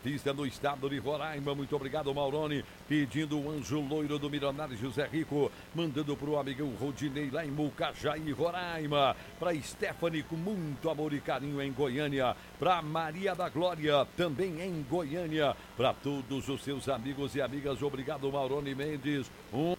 Batista, no estado de Roraima. Muito obrigado, Maurone. Pedindo o anjo loiro do milionário José Rico. Mandando pro amigão Rodinei lá em Mucajaí, Roraima. Pra Stephanie, com muito amor e carinho em Goiânia. Pra Maria da Glória, também em Goiânia. Pra todos os seus amigos e amigas, obrigado, Maurone Mendes. Um